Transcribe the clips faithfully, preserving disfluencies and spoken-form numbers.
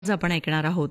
आज आपण ऐकणार आहोत.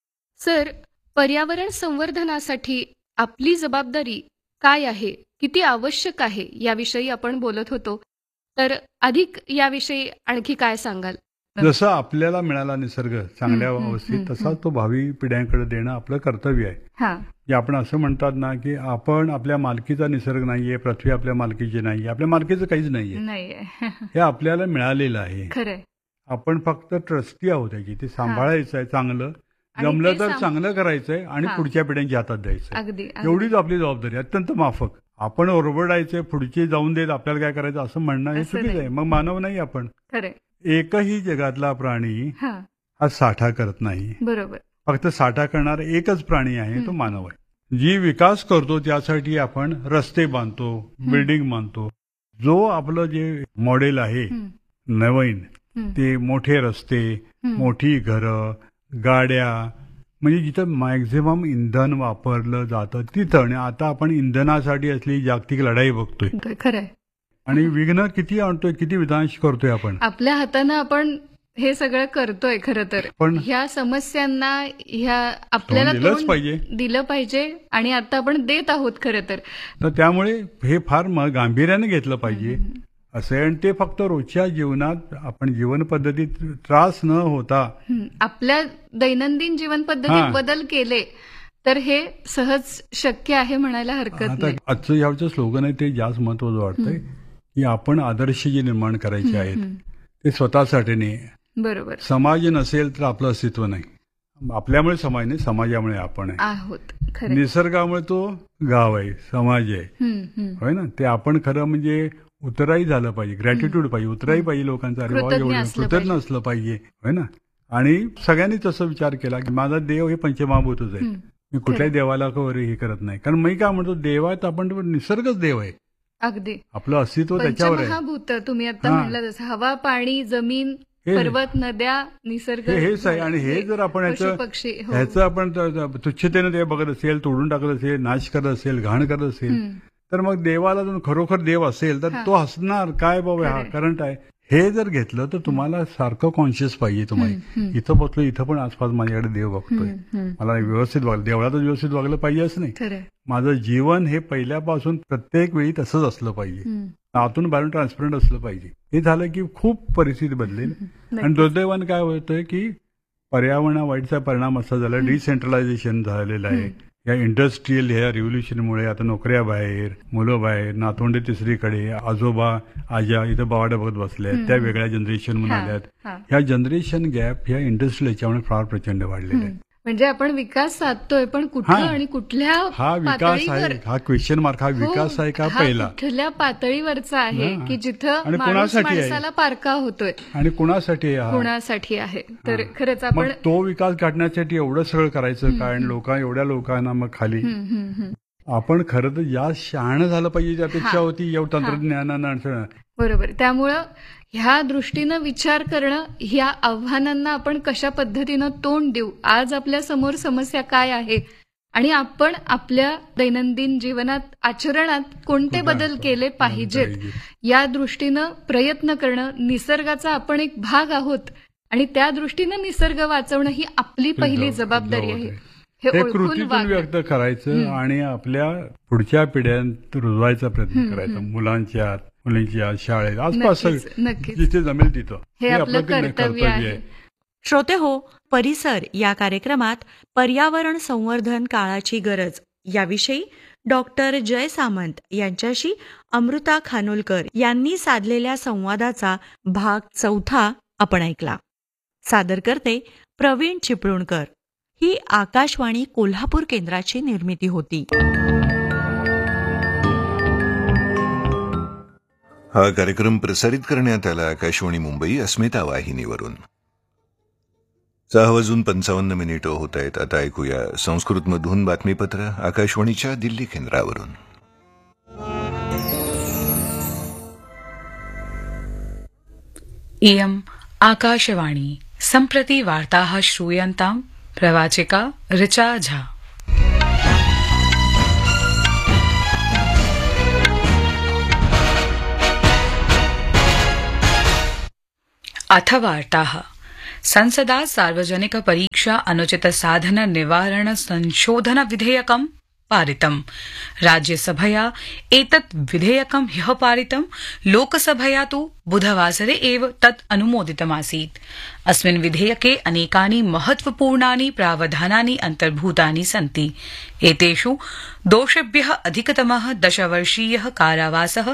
सर, पर्यावरण संवर्धनासाठी आपली जबाबदारी काय आहे, किती आवश्यक आहे याविषयी आपण बोलत होतो. तर अधिक याविषयी आणखी काय सांगाल? जसं आपल्याला मिळाला निसर्ग चांगल्या हं, हं, अवस्थेत हं, तसा हं. तो भावी पिढ्यांकडे देणं आपलं कर्तव्य आहे. हां, की आपण असं म्हणतात ना की आपण आपल्या मालकीचा निसर्ग नाहीये, पृथ्वी आपल्या मालकीची नाहीये, आपल्या मालकीचं काहीच नाहीये. नाहीये. हे आपल्याला मिळालेलं आहे. खरंय. आपण फक्त ट्रस्टी आहोत की ते सांभाळायचं आहे चांगलं, आणि जमलं ते तर सांभ- चांगलं करायचंय आणि हां. पुढच्या पिढ्यांच्या हातात द्यायचंय. अगदी अगदी. एवढीच आपली जबाबदारी आहे, अत्यंत माफक. आपण ओरबडायचंय पुढची जाऊन देत आपल्याला काय करायचं असं म्हणणं हे असं चुकीचं नाही. आहे. मग मानव नाही आपण. खरंय. एकही जगातला प्राणी हां, हा साठा करत नाही. बरोबर. फक्त साठा करणारा एकच प्राणी आहे, तो हं. मानव आहे. जी विकास करतो त्यासाठी आपण रस्ते बांधतो, बिल्डिंग बांधतो. जो आपलं जे मॉडेल आहे हं, नवीन, हं, ते मोठे रस्ते, हं. मोठी घरं, गाड्या, म्हणजे जिथं मॅक्झिमम इंधन वापरलं जातं तिथं. आणि आता आपण इंधनासाठी असली जागतिक लढाई बघतोय खरंय. आणि विघ्न किती आणतोय, किती विनाश करतोय आपण. आपल्या हातानं आपण हे सगळं करतोय खरं तर. पण ह्या समस्यांना ह्या आपल्याला तोंड दिलंच तोंड पाहिजे. दिलं पाहिजे आणि आता आपण देत आहोत खरं तर. तर त्यामुळे हे फार म- गांभीर्याने घेतलं पाहिजे असं आहे. आणि ते फक्त रोजच्या जीवनात आपण जीवन पद्धतीत त्रास न होता हं, आपल्या दैनंदिन जीवन पद्धतीत हां. बदल केले तर हे सहज शक्य आहे म्हणायला हरकत आता नाही. आजचं ह्याचं स्लोगन आहे ते जास्त महत्वाचं वाटतंय की आपण आदर्श जे निर्माण करायचे आहेत हं, ते स्वतःसाठी नाही. बरोबर समाज नसेल तर आपलं अस्तित्व नाही. आपल्यामुळे समाज नाही, समाजामुळे आपण आहे. आहोत खरं. निसर्गामुळे तो गाव आहे, समाज आहे, होय ना. ते आपण खरं म्हणजे उतराई झालं पाहिजे, ग्रॅटिट्यूड पाहिजे, उतराई पाहिजे लोकांचा. अरे बाबा कृतज्ञ एवढं असलं कृतज्ञ पाहिजे. असलं पाहिजे, होय ना. आणि सगळ्यांनी तसं विचार केला की माझा देव हे पंचमहाभूतच आहे. हं, मी कुठल्याही देवाला वगैरे हे करत नाही. कारण मी काय म्हणतो, देवात आपण निसर्गच देव आहे. अगदी. आपलं अस्तित्व त्याच्यावर आहे. पंचमहाभूत तुम्ही आता हां. म्हणलं तसं हवा, पाणी, जमीन, हे- पर्वत, नद्या, निसर्ग, हे हेच आहे. आणि हे जर आपण पशु ह्याचं पक्षी. हो. ह्याचं आपण त- त- तुच्छतेनं ते बघत असेल, तोडून टाकत असेल, नाश करत असेल, घाण करत असेल, हं, तर मग देवाला जर खरोखर देव असेल तर हां. तो हसणार काय बाबा हा खरंय. करंट आहे. हे जर घेतलं तर तुम्हाला सारखं कॉन्शियस पाहिजे. तुम्हाला हं, हं. इथं बसलो, इथं पण आसपास माझ्याकडे देव बघतोय, हं, हं. मला व्यवस्थित वागलं, देवळातच व्यवस्थित वागलं पाहिजे असं नाही. खरंय. माझं जीवन हे पहिल्यापासून प्रत्येक वेळी तसंच असलं पाहिजे. हं. आतून बाहेरून ट्रान्सपरंट असलं पाहिजे. हे झालं की खूप परिस्थिती बदलेल. आणि नक्कीच. दुर्दैवाने काय होतंय की पर्यावरणा वाईटचा परिणाम असा झाला, डिसेंट्रलायझेशन झालेलं आहे. या इंडस्ट्रीयल ह्या रिव्होल्युशनमुळे आता नोकऱ्या बाहेर, मुलं बाहेर, नातवंडे तिसरीकडे, आजोबा आजा इथं बावाड्या बघत बसल्या आहेत, त्या वेगळ्या जनरेशन म्हणून हां, आल्यात. हां. ह्या जनरेशन गॅप ह्या इंडस्ट्रियल याच्यामुळे फार प्रचंड वाढलेले आहेत. हं. म्हणजे आपण विकास साधतोय पण कुठं हां. आणि कुठल्या हा विकास पातळीवर? आहे, हा क्वेश्चन मार्क, हा विकास हो, आहे का हा पहिला, कुठल्या पातळीवरचा आहे हां. की जिथं आणि माणूस कोणासाठी आहे? माणसाला पारका होतोय, आणि कुणासाठी आहे हा? कोणासाठी आहे. तर हां. खरंच मग आपण तो विकास गाठण्यासाठी एवढं सगळं करायचं काय? आणि लोक एवढ्या लोकांना मग खाली हं, हं, हं. आपण खरं तर जास्त शहाणं झालं पाहिजे त्यापेक्षा हां. होती एवढं तंत्रज्ञानानं आणि बरोबर. त्यामुळं ह्या दृष्टीनं विचार करणं, ह्या आव्हानांना आपण कशा पद्धतीनं तोंड देऊ, आज आपल्या समोर समस्या काय आहे आणि आपण आपल्या दैनंदिन जीवनात, आचरणात कोणते बदल केले पाहिजेत, या दृष्टीनं प्रयत्न करणं. निसर्गाचा आपण एक भाग आहोत आणि त्या दृष्टीनं निसर्ग वाचवणं ही आपली पहिली जबाबदारी आहे. हे हे ओळखून कृतीतून वागणं. व्यक्त करायचं आणि आपल्या पुढच्या पिढ्यांत रुजवायचा प्रयत्न करायचा. मुलांच्या, मुलींच्या शाळेत, आसपास नक्कीच, सगळं नक्कीच. जिथे जमेल तिथं. हे आपलं कर्तव्य आहे. श्रोते हो, परिसर या कार्यक्रमात पर्यावरण संवर्धन काळाची गरज याविषयी डॉक्टर जय सामंत यांच्याशी अमृता खानोलकर यांनी साधलेल्या संवादाचा भाग चौथा आपण ऐकला. सादर करते प्रवीण चिपळूणकर. ही आकाशवाणी कोल्हापूर केंद्राची निर्मिती होती. हा कार्यक्रम प्रसारित करण्यात आला आकाशवाणी मुंबई अस्मिता वाहिनीवरून. सहा वाजून पंचावन्न मिनिटं होत आहेत. आता ऐकूया संस्कृतमधून बातमीपत्र आकाशवाणीच्या दिल्ली केंद्रावरून. इयम् आकाशवाणी. सम्प्रति वार्ताः श्रूयन्ताम्. प्रवाचिका ऋचा झा. अथ वार्ताः. संसदा सार्वजनिक परीक्षा अनुचित साधन निवारण संशोधन विधेयकं पारितम्। राज्यसभया एतत् विधेयकं ह्यः पारितं, लोकसभया तु बुधवासरे एव तत् अनुमोदितमासीत्। अस्मिन् विधेयके अनेकानि महत्वपूर्णानि प्रावधानानि अन्तर्भूतानि सन्ति। एतेषु दोषेभ्यः अधिकतमः दशवर्षीयः कारावासः,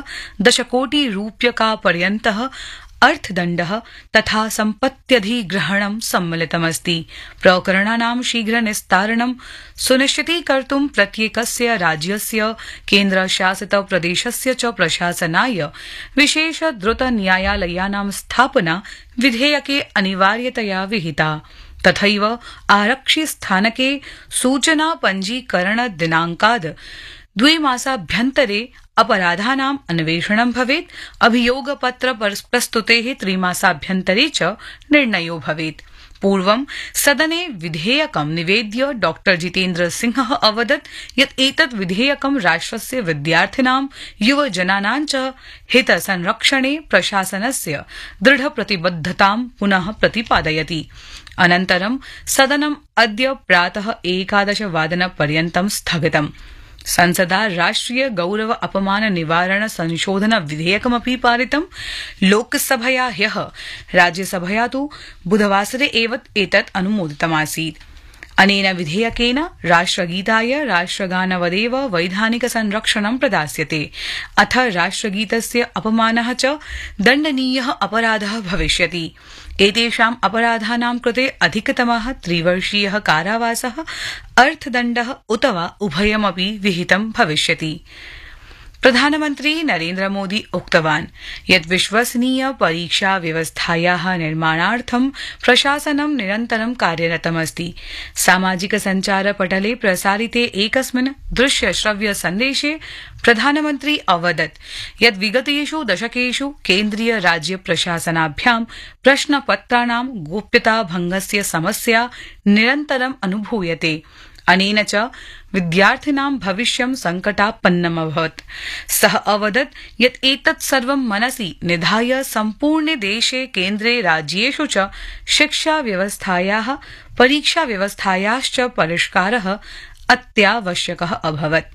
दशकोटिरूप्यकापर्यन्तः अर्थदण्डः तथा सम्पत्त्यधिग्रहणं सम्मिलितमस्ति। प्रकरणानां शीघ्रनिस्तारणं सुनिश्चितीकर्तुं प्रत्येकस्य राज्यस्य, केन्द्रशासित प्रदेशस्य च प्रशासनाय विशेष द्रुत न्यायालयानां स्थापना विधेयके अनिवार्यतया विहिता। तथैव आरक्षिस्थानके सूचना पञ्जीकरण दिनाङ्काद् द्विमासाभ्यन्तरे अपराधानाम् अन्वेषणं भवेत्। अभियोगपत्र प्रस्तुतेः त्रिमासाभ्यन्तरे च निर्णयो भवेत्। पूर्वं सदने विधेयकं निवेद्य डॉक्टर जितेन्द्र सिंहः अवदत् यत् एतत् विधेयकं राष्ट्रस्य विद्यार्थिनां, युवजनानां च हितसंरक्षणे प्रशासनस्य दृढप्रतिबद्धतां पुनः प्रतिपादयति। अनन्तरं सदनम् अद्य प्रातः एकादशवादनपर्यन्तं स्थगितम्। संसदा राष्ट्रिय गौरव अपमान निवारण संशोधन विधेयकमपि पारितम्। लोकसभया ह्यः, राज्यसभया तु बुधवासरे एव एतत् अनुमोदितमासीत्। अनेन विधेयकेन राष्ट्रगीताय राष्ट्रगानवदेव वैधानिक संरक्षणं प्रदास्यते। अथ राष्ट्रगीतस्य अपमानः च दण्डनीयः अपराधः भविष्यति। एतेषाम् अपराधानां कृते अधिकतमः त्रिवर्षीयः कारावासः, अर्थदण्डः उत वा उभयमपि विहितं भविष्यति। प्रधानमन्त्री नरेन्द्र मोदी उक्तवान् यत् विश्वसनीय परीक्षा व्यवस्थायाः निर्माणार्थं प्रशासनं निरन्तरं कार्यरतमस्ति। सामाजिक सञ्चार पटले प्रसारिते एकस्मिन् दृश्य श्रव्य सन्देशे प्रधानमन्त्री अवदत् यत् विगतेषु दशकेषु केन्द्रीय राज्य प्रशासनाभ्यां प्रश्नपत्राणां गोप्यता भंगस्य समस्या निरन्तरम् अनुभूयते। अनेन च विद्यार्थिनां भविष्यं संकटापन्नमभवत्। सः अवदत् यत् एतत् सर्वं मनसि निधाय सम्पूर्णे देशे, केन्द्रे, राज्येषु च शिक्षा व्यवस्थायाः, परीक्षा व्यवस्थायाश्च परिष्कारः अत्यावश्यकः अभवत्।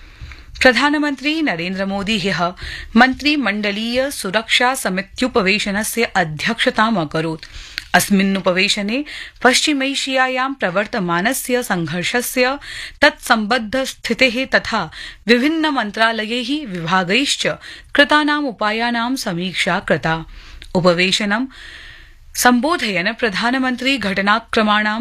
प्रधानमन्त्री नरेन्द्र मोदी ह्यः मन्त्रिमण्डलीय सुरक्षा समित्युपवेशनस्य अध्यक्षताम् अकरोत्। अस्मिन्नुपवेशने पश्चिमैशियायां प्रवर्तमानस्य संघर्षस्य, तत्सम्बद्ध स्थितेः तथा विभिन्न मन्त्रालयैः, विभागैश्च कृतानाम् उपायानां समीक्षा कृता। उपवेशनं सम्बोधयन् प्रधानमन्त्री घटनाक्रमाणां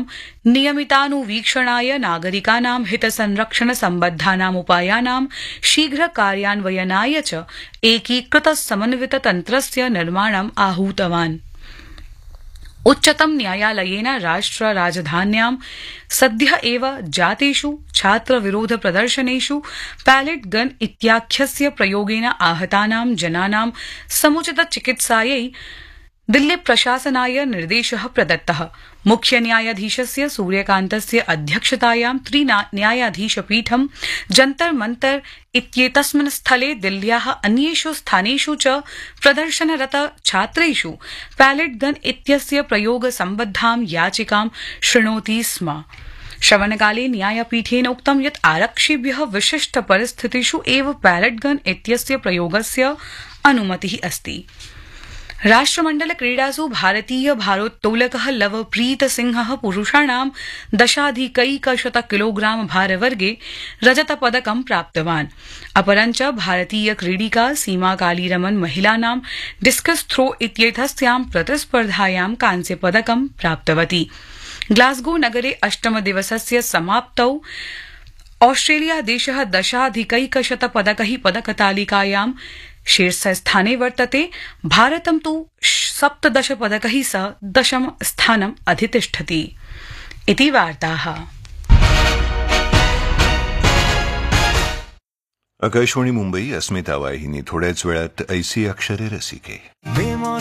नियमितानुवीक्षणाय, नागरिकानां हितसंरक्षण सम्बद्धानाम् उपायानां शीघ्र कार्यान्वयनाय च एकीकृत समन्वित तन्त्रस्य निर्माणम् आहूतवान्। उच्चतम न्यायालयेन राष्ट्र राजधान्यां सद्यः एव जातेषु छात्र विरोध प्रदर्शनेषु पैलेट गन इत्याख्यस्य प्रयोगेन आहतानां जनानां समुचित चिकित्सायै दिल्ली प्रशासनाय निर्देशः प्रदत्तः। मुख्य न्यायाधीशस्य सूर्यकान्तस्य अध्यक्षतायां त्रिन्यायाधीशपीठं जन्तर मंतर इत्येतस्मिन् स्थले दिल्ल्याः अन्येषु स्थानेषु च प्रदर्शनरत छात्रेषु पैलेट गन इत्यस्य प्रयोग सम्बद्धां याचिकां शृणोति स्म। श्रवणकाले न्यायपीठेन उक्तं यत् आरक्षिभ्यः विशिष्ट परिस्थितिषु एव पैलेट गन इत्यस्य प्रयोगस्य अनुमतिः अस्ति। राष्ट्रमण्डल क्रीडासु भारतीय भारोत्तोलकः लवप्रीत सिंहः पुरुषाणां दशाधिकैकशत किलोग्राम भारवर्गे रजतपदकं प्राप्तवान्। अपरञ्च भारतीय क्रीडिका सीमा कालीरमन महिलानां डिस्कस थ्रो इत्येतस्यां प्रतिस्पर्धायां कांस्यपदकं प्राप्तवती। ग्लासगो नगरे अष्टम दिवसस्य समाप्तौ ऑस्ट्रेलिया देशः दशाधिकैकशत पदकैः पदकतालिकायां शीर्षस्थाने वर्तते। भारतं तु सप्तदश पदकैः सह दशम स्थानम् अधितिष्ठति। इति वार्ताः। आकाशवाणी मुंबई अस्मिता वाहिनी. थोड्याच वेळात ऐसी अक्षरे रसिके.